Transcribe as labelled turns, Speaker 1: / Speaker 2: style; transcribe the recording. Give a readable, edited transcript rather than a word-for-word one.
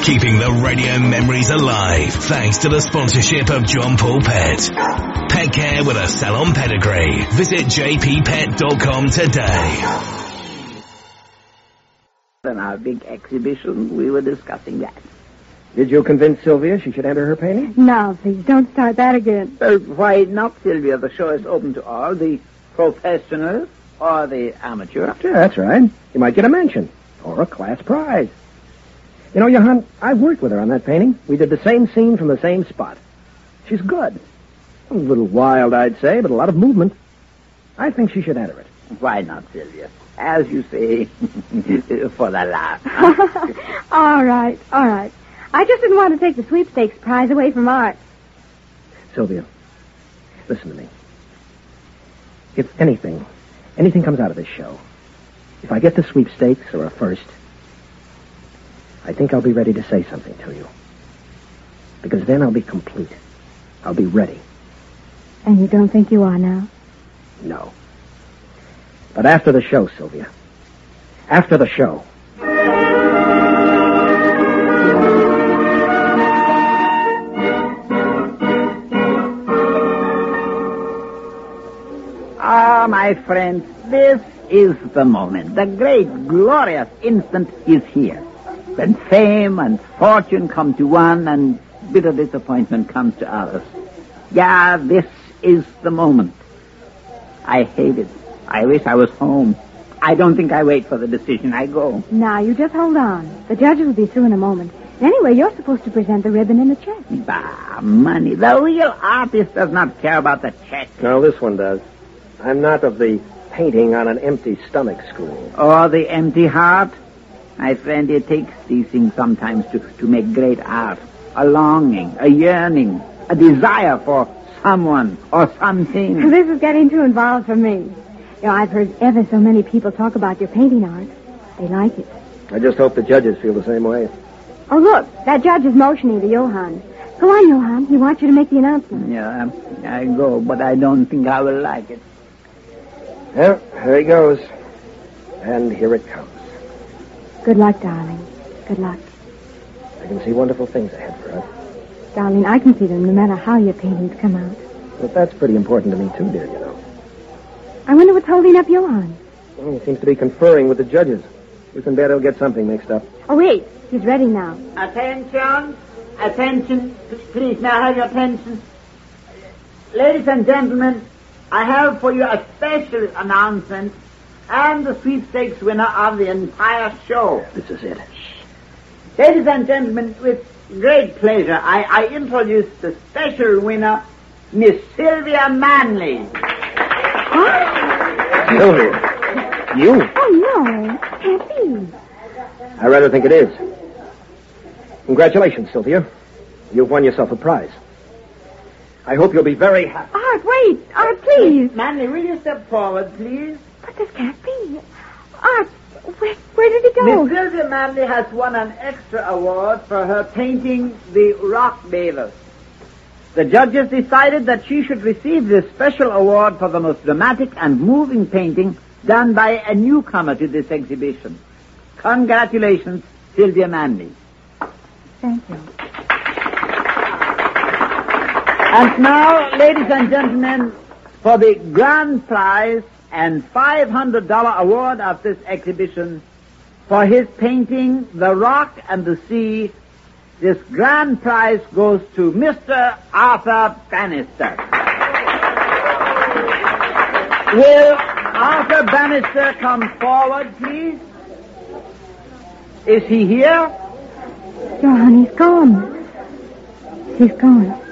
Speaker 1: Keeping the radio memories alive thanks to the sponsorship of John Paul Pet. Pet care with a salon pedigree. Visit jppet.com today.
Speaker 2: In our big exhibition, we were discussing that.
Speaker 3: Did you convince Sylvia she should enter her painting?
Speaker 4: No, please, don't start that again.
Speaker 2: Well, why not, Sylvia? The show is open to all, the professional or the amateur.
Speaker 3: Yeah, that's right. You might get a mention or a class prize. You know, Johann, I worked with her on that painting. We did the same scene from the same spot. She's good. A little wild, I'd say, but a lot of movement. I think she should enter it.
Speaker 2: Why not, Sylvia? As you say, for the laugh.
Speaker 4: All right. I just didn't want to take the sweepstakes prize away from Art.
Speaker 3: Sylvia, listen to me. If anything comes out of this show, if I get the sweepstakes or a first, I think I'll be ready to say something to you. Because then I'll be complete. I'll be ready.
Speaker 4: And you don't think you are now?
Speaker 3: No. But after the show, Sylvia. After the show.
Speaker 2: Ah, my friends, this is the moment. The great, glorious instant is here. When fame and fortune come to one and bitter disappointment comes to others. Yeah, this is the moment. I hate it. I wish I was home. I don't think I wait for the decision. I go.
Speaker 4: Now, you just hold on. The judges will be through in a moment. Anyway, you're supposed to present the ribbon and the check.
Speaker 2: Bah, money. The real artist does not care about the check.
Speaker 3: No, this one does. I'm not of the painting on an empty stomach school.
Speaker 2: Or the empty heart. My friend, it takes these things sometimes to make great art. A longing, a yearning, a desire for someone or something.
Speaker 4: This is getting too involved for me. You know, I've heard ever so many people talk about your painting art. They like it.
Speaker 3: I just hope the judges feel the same way.
Speaker 4: Oh, look, that judge is motioning to Johann. Go on, Johann. He wants you to make the announcement.
Speaker 2: Yeah, I go, but I don't think I will like it.
Speaker 3: Well, here he goes. And here it comes.
Speaker 4: Good luck, darling. Good luck.
Speaker 3: I can see wonderful things ahead for us.
Speaker 4: Darling, I can see them no matter how your paintings come out.
Speaker 3: But that's pretty important to me, too, dear, you know.
Speaker 4: I wonder what's holding up Johann.
Speaker 3: Well, he seems to be conferring with the judges. We can bet he'll get something mixed up.
Speaker 4: Oh, wait. He's ready now.
Speaker 2: Attention. Attention. Please, may I have your attention? Ladies and gentlemen, I have for you a special announcement and the sweepstakes winner of the entire show.
Speaker 3: This is it.
Speaker 2: Ladies and gentlemen, with great pleasure, I introduce the special winner, Miss Sylvia Manley.
Speaker 4: What?
Speaker 3: Sylvia? You?
Speaker 4: Oh, no. Can't be.
Speaker 3: I rather think it is. Congratulations, Sylvia. You've won yourself a prize. I hope you'll be very happy.
Speaker 4: Art, wait. Art, please.
Speaker 2: Manley, will you step forward, please?
Speaker 4: But this can't be. Art, where did he go?
Speaker 2: Miss Sylvia Manley has won an extra award for her painting The Rock Bathers. The judges decided that she should receive this special award for the most dramatic and moving painting done by a newcomer to this exhibition. Congratulations, Sylvia Manley.
Speaker 4: Thank you.
Speaker 2: And now, ladies and gentlemen, for the grand prize and $500 award of this exhibition, for his painting The Rock and the Sea, this grand prize goes to Mr. Arthur Bannister. Will Arthur Bannister come forward, please? Is he here?
Speaker 4: Johann, he's gone. He's gone.